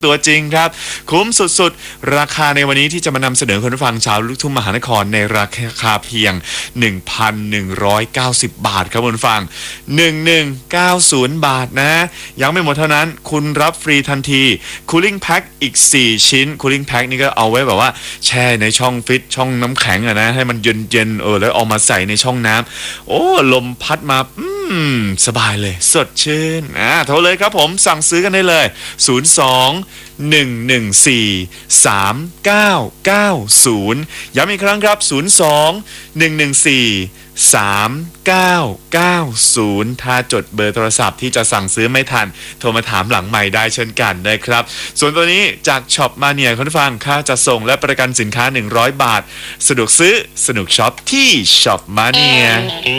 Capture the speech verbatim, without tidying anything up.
ตัวจริงครับคุ้มสุดๆราคาในวันนี้ที่จะมานำเสนอคุณผู้ฟังชาวลูกทุ่งมหานครในราคาเพียง หนึ่งพันหนึ่งร้อยเก้าสิบ บาทครับคุณผู้ฟังหนึ่งพันหนึ่งร้อยเก้าสิบ บาทนะยังไม่หมดเท่านั้นคุณรับฟรีทันที Cooling Pack อีกสี่ชิ้น Cooling Pack นี่ก็เอาไว้แบบว่าแช่ในช่องฟิตช่องน้ำแข็งอะนะให้มันเย็นๆเออแล้วเอามาใส่ในช่องน้ำโอ้ลมพัดมาอืมสบายเลยสดชื่นอ่าโทรเลยครับผมสั่งซื้อกันได้เลยศูนย์ สอง หนึ่ง หนึ่ง สี่ สาม เก้า เก้า ศูนย์ย้ำอีกครั้งครับศูนย์ สอง หนึ่ง หนึ่ง สี่ สาม เก้า เก้า ศูนย์ถ้าจดเบอร์โทรศัพท์ที่จะสั่งซื้อไม่ทันโทรมาถามหลังใหม่ได้เช่นกันนะครับส่วนตัวนี้จากช็อปมาเนียคุณผู้ฟังค่าจัดส่งและประกันสินค้าหนึ่งร้อยบาทสะดวกซื้อสนุกช็อปที่ช็อปมาเนีย